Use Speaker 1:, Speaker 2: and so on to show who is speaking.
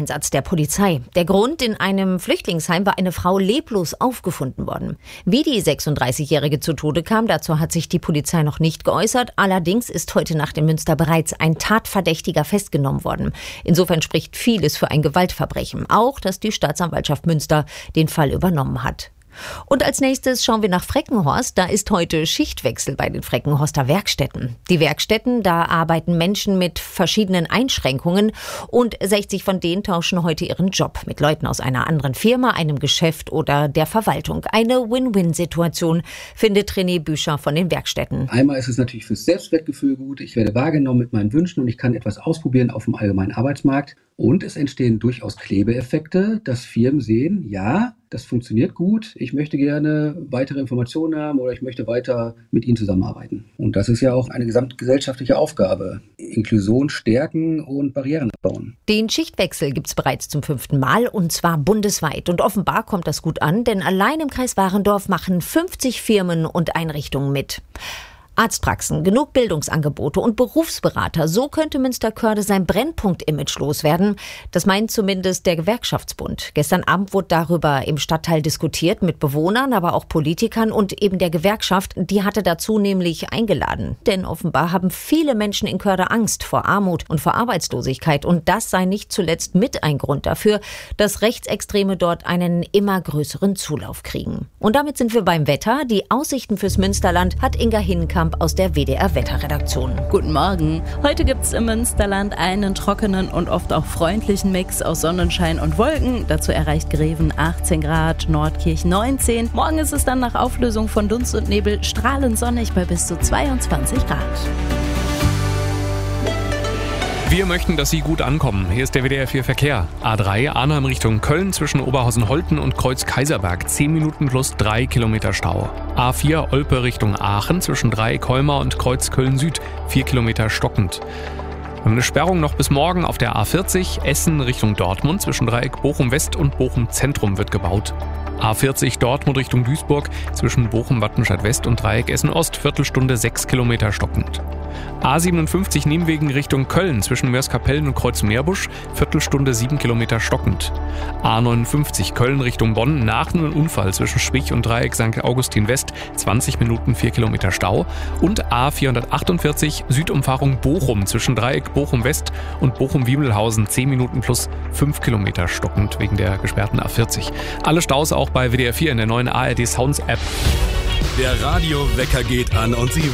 Speaker 1: Rettungseinsatz der Polizei. Der Grund: in einem Flüchtlingsheim war eine Frau leblos aufgefunden worden. Wie die 36-Jährige zu Tode kam, dazu hat sich die Polizei noch nicht geäußert. Allerdings ist heute Nacht in Münster bereits ein Tatverdächtiger festgenommen worden. Insofern spricht vieles für ein Gewaltverbrechen. Auch, dass die Staatsanwaltschaft Münster den Fall übernommen hat. Und als nächstes schauen wir nach Freckenhorst. Da ist heute Schichtwechsel bei den Freckenhorster Werkstätten. Die Werkstätten, da arbeiten Menschen mit verschiedenen Einschränkungen und 60 von denen tauschen heute ihren Job mit Leuten aus einer anderen Firma, einem Geschäft oder der Verwaltung. Eine Win-Win-Situation, findet René Büscher von den Werkstätten.
Speaker 2: Einmal ist es natürlich fürs Selbstwertgefühl gut. Ich werde wahrgenommen mit meinen Wünschen und ich kann etwas ausprobieren auf dem allgemeinen Arbeitsmarkt. Und es entstehen durchaus Klebeeffekte, dass Firmen sehen, ja, das funktioniert gut, ich möchte gerne weitere Informationen haben oder ich möchte weiter mit Ihnen zusammenarbeiten. Und das ist ja auch eine gesamtgesellschaftliche Aufgabe. Inklusion stärken und Barrieren abbauen.
Speaker 1: Den Schichtwechsel gibt's bereits zum 5. Mal und zwar bundesweit. Und offenbar kommt das gut an, denn allein im Kreis Warendorf machen 50 Firmen und Einrichtungen mit. Arztpraxen, genug Bildungsangebote und Berufsberater. So könnte Münsterkörde sein Brennpunkt-Image loswerden. Das meint zumindest der Gewerkschaftsbund. Gestern Abend wurde darüber im Stadtteil diskutiert mit Bewohnern, aber auch Politikern und eben der Gewerkschaft. Die hatte dazu nämlich eingeladen. Denn offenbar haben viele Menschen in Körde Angst vor Armut und vor Arbeitslosigkeit. Und das sei nicht zuletzt mit ein Grund dafür, dass Rechtsextreme dort einen immer größeren Zulauf kriegen. Und damit sind wir beim Wetter. Die Aussichten fürs Münsterland hat Inga Hinkamp aus der WDR-Wetterredaktion.
Speaker 3: Guten Morgen. Heute gibt es im Münsterland einen trockenen und oft auch freundlichen Mix aus Sonnenschein und Wolken. Dazu erreicht Greven 18 Grad, Nordkirch 19. Morgen ist es dann nach Auflösung von Dunst und Nebel strahlend sonnig bei bis zu 22 Grad.
Speaker 4: Wir möchten, dass Sie gut ankommen. Hier ist der WDR 4 Verkehr. A3 Arnhem Richtung Köln zwischen Oberhausen-Holten und Kreuz-Kaiserberg. 10 Minuten plus 3 Kilometer Stau. A4 Olpe Richtung Aachen zwischen Dreieck-Colmar und Kreuz Köln-Süd. 4 Kilometer stockend. Wir haben eine Sperrung noch bis morgen auf der A40 Essen Richtung Dortmund. Zwischen Dreieck Bochum-West und Bochum-Zentrum wird gebaut. A40 Dortmund Richtung Duisburg zwischen Bochum-Wattenscheid-West und Dreieck Essen-Ost. Viertelstunde 6 Kilometer stockend. A57 Nienwegen Richtung Köln zwischen Mörs-Kapellen und Kreuz-Meerbusch, Viertelstunde 7 Kilometer stockend. A59 Köln Richtung Bonn, nach einem Unfall zwischen Schwich und Dreieck St. Augustin West, 20 Minuten 4 Kilometer Stau. Und A448 Südumfahrung Bochum zwischen Dreieck Bochum West und Bochum-Wiemelhausen, 10 Minuten plus 5 Kilometer stockend wegen der gesperrten A40. Alle Staus auch bei WDR 4 in der neuen ARD Sounds App.
Speaker 5: Der Radiowecker geht an und Sie